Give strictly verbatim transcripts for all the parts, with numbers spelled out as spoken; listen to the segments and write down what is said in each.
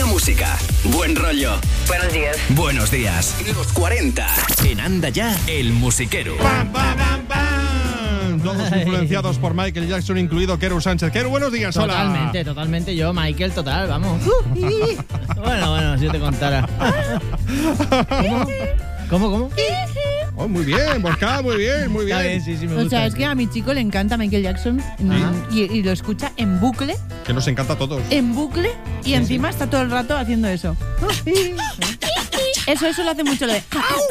Buena música, buen rollo. Buenos días. Buenos días. Los cuarenta. En Anda Ya, el musiquero. ¡Pam, pam, pam, pam! Todos influenciados por Michael Jackson, incluido Keru Sánchez. Keru, buenos días, hola. Totalmente, totalmente. Yo, Michael, total, vamos. Bueno, bueno, si yo te contara. ¿Cómo? ¿Cómo, cómo? Oh, muy bien, Bosca, muy bien, muy bien. Está bien, sí, sí, me gusta. O sea, es que a mi chico le encanta Michael Jackson y, y lo escucha en bucle, Que nos encanta a todos. en bucle, y encima está todo el rato haciendo eso. Eso, eso lo hace mucho. Lo de...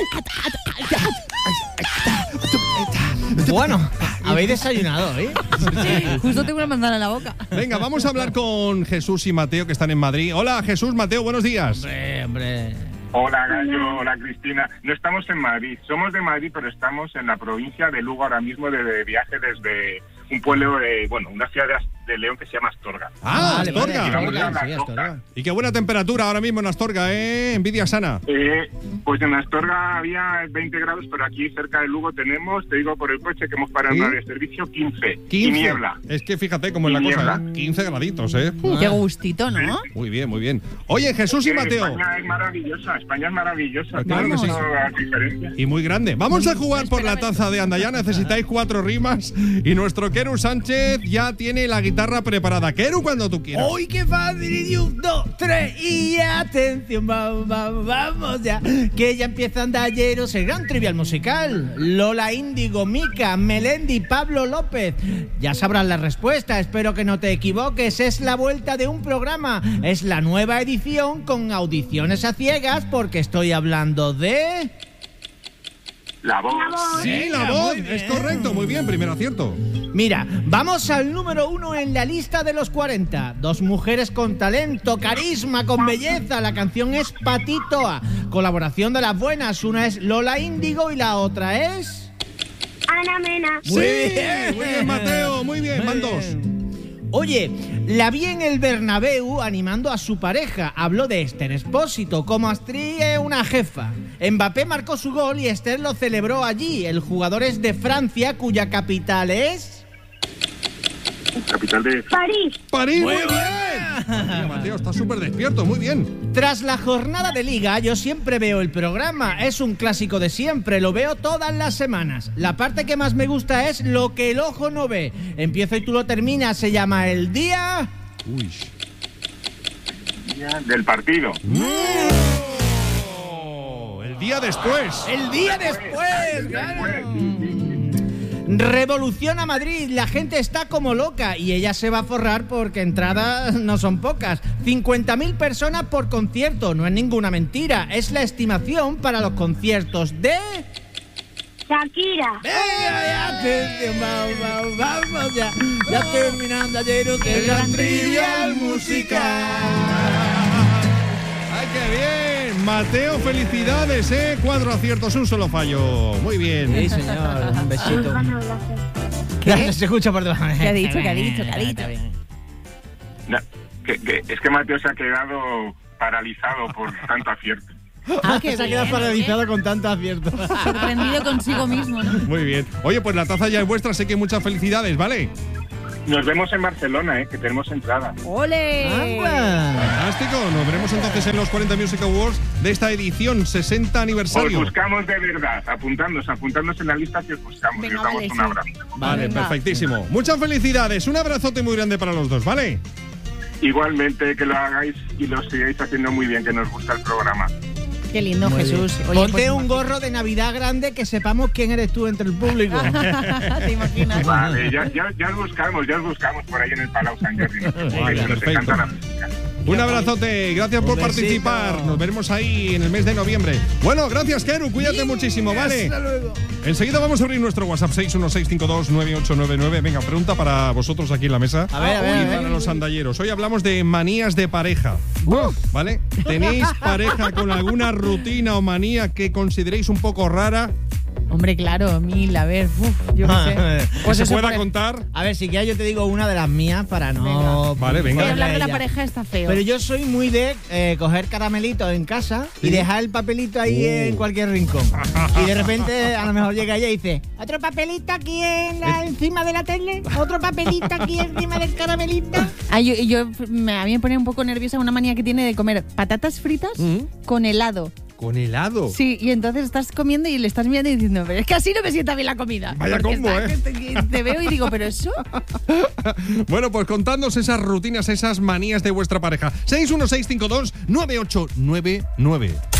Bueno, habéis desayunado, ¿eh? Justo tengo una manzana en la boca. Venga, vamos a hablar con Jesús y Mateo, que están en Madrid. Hola, Jesús, Mateo, buenos días. Hombre, hombre. Hola Gallo, hola Cristina. No estamos en Madrid, somos de Madrid, pero estamos en la provincia de Lugo ahora mismo de, de viaje desde un pueblo, de, bueno, una ciudad de, de León que se llama Astorga. Ah, Vale, vale, Astorga. Astorga, sí, Astorga. Y qué buena temperatura ahora mismo en Astorga, ¿eh? Envidia sana. Eh, pues en Astorga había veinte grados, pero aquí cerca de Lugo tenemos, te digo por el coche que hemos parado ¿Sí? en de servicio, quince. quince. Y niebla. Es que fíjate cómo es la Y cosa. niebla. quince graditos, ¿eh? Qué gustito, ¿no? Muy bien, muy bien. Oye, Jesús y Eh, Mateo. España es maravillosa, España es maravillosa. Claro que sí. Tiene las diferencias. Y muy grande. Vamos a jugar por la taza de Anda Ya. Necesitáis cuatro rimas. Y nuestro Keru Sánchez ya tiene la guitarra preparada. Keru, cuando tú quieras. ¡Uy, qué fácil! Y un, dos, tres y atención, vamos, vamos, vamos ya. Que ya empieza Andalleros, el gran trivial musical. Lola Índigo, Mica, Melendi, Pablo López. Ya sabrás la respuesta, espero que no te equivoques. Es la vuelta de un programa. Es la nueva edición con audiciones a ciegas porque estoy hablando de... La voz. Sí, la voz. Es correcto. Muy bien, primer acierto. Mira, vamos al número uno en la lista de los cuarenta. Dos mujeres con talento, carisma, con belleza. La canción es Patitoa. Colaboración de las buenas. Una es Lola Índigo y la otra es... Ana Mena. Muy bien, muy bien, Mateo. Muy bien, van dos. Oye, la vi en el Bernabéu animando a su pareja. Habló de Esther Expósito, como actriz es una jefa. Mbappé marcó su gol y Esther lo celebró allí. El jugador es de Francia, cuya capital es... Capital de... París. París, muy bien. Mira, Mateo, está súper despierto. Muy bien. Tras la jornada de liga, yo siempre veo el programa. Es un clásico de siempre, lo veo todas las semanas. La parte que más me gusta es lo que el ojo no ve. Empiezo y tú lo terminas, se llama El Día... Uy. del partido. Oh, el día después. El día después, claro. Revoluciona Madrid, la gente está como loca y ella se va a forrar porque entradas no son pocas. cincuenta mil personas por concierto, no es ninguna mentira, es la estimación para los conciertos de... Shakira. ¡Venga, ya! Atención, vamos, vamos, vamos ya. Ya terminando ayer el gran trivial musical. ¡Ay, qué bien! Mateo, felicidades, ¿eh? Cuatro aciertos, un solo fallo. Muy bien. Sí, señor, un besito. Bueno, gracias. Se escucha por debajo. ¿Qué ha dicho? ¿Qué ha dicho? ¿Qué ha dicho? Está bien. No, que, que, es que Mateo se ha quedado paralizado por tanto acierto. Ah, qué Se ha bien, quedado paralizado con tanto acierto. sorprendido consigo mismo, ¿no? Muy bien. Oye, pues la taza ya es vuestra, sé que muchas felicidades, ¿vale? Nos vemos en Barcelona, eh, que tenemos entrada. ¡Ole! Anda. Fantástico. Nos veremos entonces en los cuarenta Music Awards de esta edición sesenta Os aniversario. buscamos de verdad, apuntándonos, apuntándonos en la lista que os buscamos. Venga, y os damos vale, un sí. abrazo. Vale, Venga. perfectísimo. Muchas felicidades. Un abrazote muy grande para los dos, ¿vale? Igualmente, que lo hagáis y lo sigáis haciendo muy bien, que nos gusta el programa. Qué lindo, Muy Jesús. bien. Oye, Ponte pues, un gorro de Navidad grande que sepamos quién eres tú entre el público. ¿Te imaginas? Vale, ya, ya, ya os buscamos, ya os buscamos por ahí en el Palau Sant Jordi. ¿no? Vale, Que nos perfecto. encanta la música. Un abrazote, gracias por Un besito. participar. Nos veremos ahí en el mes de noviembre. Bueno, gracias, Keru, cuídate muchísimo, ¿vale? Hasta luego. Enseguida vamos a abrir nuestro WhatsApp seis uno seis cinco dos nueve ocho nueve nueve. Venga, pregunta para vosotros aquí en la mesa. A ver, a ver, Y a ver. para los andalleros. Hoy hablamos de manías de pareja. ¿Vale? ¿Tenéis pareja con alguna rutina o manía que consideréis un poco rara? Hombre, claro, mil, a ver, uf, yo qué sé. Pues se eso pueda por el- contar. A ver, si quieres yo te digo una de las mías para no... Venga. Vale, venga. Que ponerle hablar de la ella. pareja está feo. Pero yo soy muy de eh, coger caramelitos en casa y dejar el papelito ahí Uh. en cualquier rincón. Y de repente a lo mejor llega ella y dice, otro papelito aquí en la, encima de la tele, otro papelito aquí encima del caramelito. Ah, yo, yo- me, a mí me pone un poco nerviosa una manía que tiene de comer patatas fritas Mm. con helado. Con helado. Sí, y entonces estás comiendo y le estás mirando y diciendo, pero es que así no me sienta bien la comida. Vaya Porque combo, está- ¿eh? que te, que te veo y digo, pero eso... Bueno, pues contadnos esas rutinas, esas manías de vuestra pareja. seis uno seis cinco dos nueve ocho nueve nueve.